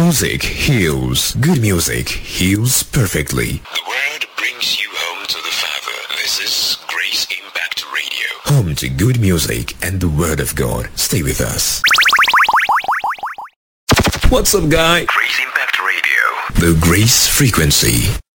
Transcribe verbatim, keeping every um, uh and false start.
music heals. Good music heals perfectly. The word brings you home to the Father. This is Grace Impact Radio. Home to good music and the Word of God. Stay with us. What's up, guy? Grace Impact Radio. The Grace Frequency.